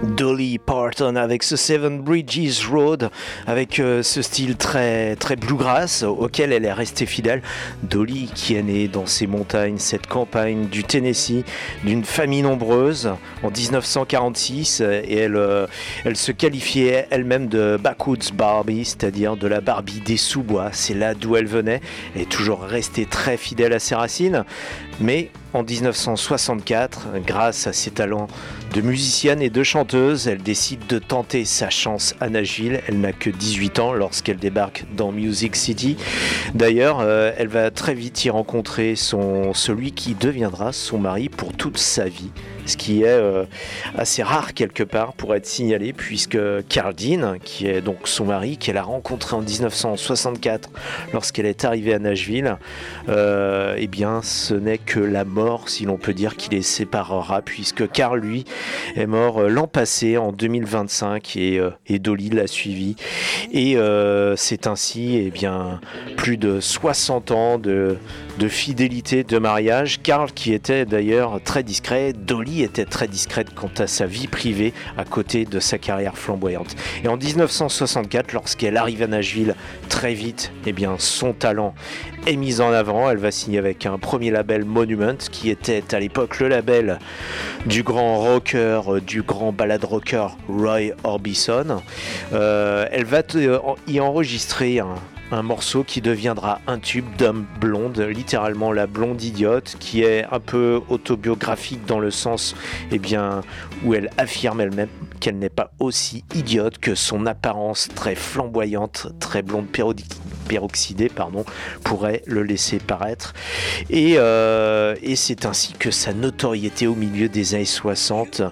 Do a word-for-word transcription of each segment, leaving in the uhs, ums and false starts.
Dolly Parton avec ce Seven Bridges Road, avec euh, ce style très, très bluegrass auquel elle est restée fidèle. Dolly qui est née dans ces montagnes, cette campagne du Tennessee, d'une famille nombreuse en dix-neuf cent quarante-six, et elle, euh, elle se qualifiait elle-même de Backwoods Barbie, c'est-à-dire de la Barbie des sous-bois. C'est là d'où elle venait. Elle est toujours restée très fidèle à ses racines, mais en dix-neuf cent soixante-quatre, grâce à ses talents de musicienne et de chanteuse, elle décide de tenter sa chance à Nashville. Elle n'a que dix-huit ans lorsqu'elle débarque dans Music City. D'ailleurs, euh, elle va très vite y rencontrer son, celui qui deviendra son mari pour toute sa vie. Ce qui est euh, assez rare quelque part pour être signalé, puisque Carl Dean, qui est donc son mari, qu'elle a rencontré en dix-neuf cent soixante-quatre lorsqu'elle est arrivée à Nashville, euh, eh bien ce n'est que la mort, si l'on peut dire, qui les séparera, puisque Carl, lui, est mort euh, l'an passé, en deux mille vingt-cinq, et, euh, et Dolly l'a suivi. Et euh, c'est ainsi eh bien, plus de soixante ans de, de fidélité, de mariage. Carl qui était d'ailleurs très discret, Dolly était très discrète quant à sa vie privée à côté de sa carrière flamboyante. Et en dix-neuf cent soixante-quatre, lorsqu'elle arrive à Nashville, très vite, eh bien, son talent est mis en avant. Elle va signer avec un premier label, Monument, qui était à l'époque le label du grand rocker, du grand ballad rocker Roy Orbison. Euh, elle va t- y enregistrer un Un morceau qui deviendra un tube, Dumb Blonde, littéralement la blonde idiote, qui est un peu autobiographique dans le sens eh bien, où elle affirme elle-même qu'elle n'est pas aussi idiote que son apparence très flamboyante, très blonde pérodique. peroxydé pardon, pourrait le laisser paraître. Et, euh, et c'est ainsi que sa notoriété au milieu des années soixante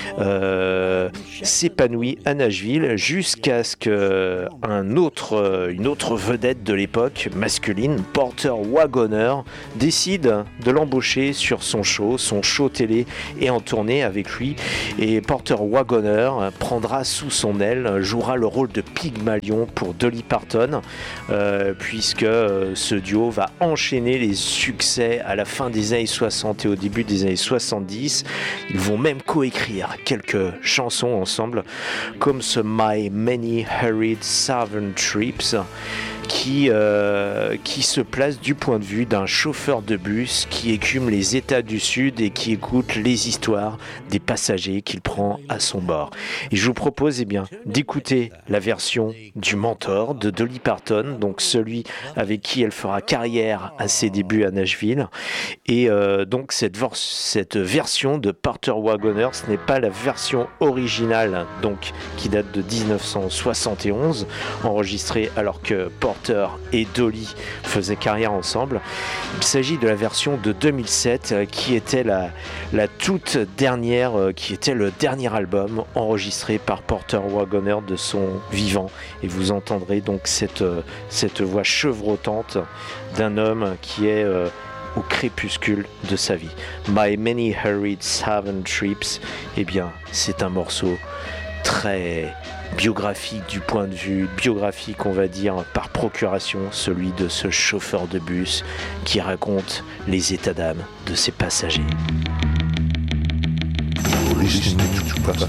euh, s'épanouit à Nashville, jusqu'à ce qu'un autre, une autre vedette de l'époque, masculine, Porter Wagoner, décide de l'embaucher sur son show, son show télé, et en tournée avec lui. Et Porter Wagoner prendra sous son aile, jouera le rôle de Pygmalion pour Dolly Parton, euh, puisque euh, ce duo va enchaîner les succès à la fin des années soixante et au début des années soixante-dix. Ils vont même coécrire quelques chansons ensemble, comme ce My Many Hurried Southern Trips, qui, euh, qui se place du point de vue d'un chauffeur de bus qui écume les États du Sud et qui écoute les histoires des passagers qu'il prend à son bord. Et je vous propose eh bien, d'écouter la version du mentor de Dolly Parton, donc celui avec qui elle fera carrière à ses débuts à Nashville. Et euh, donc cette, vor- cette version de Porter Wagoner, ce n'est pas la version originale, donc qui date de dix-neuf cent soixante et onze, enregistrée alors que Porter et Dolly faisaient carrière ensemble. Il s'agit de la version de deux mille sept qui était la, la toute dernière, qui était le dernier album enregistré par Porter Wagoner de son vivant. Et vous entendrez donc cette, cette voix chevrotante d'un homme qui est euh, au crépuscule de sa vie. My Many Hurried Southern Trips, eh bien, c'est un morceau très biographique du point de vue biographique, on va dire, par procuration, celui de ce chauffeur de bus qui raconte les états d'âme de ses passagers.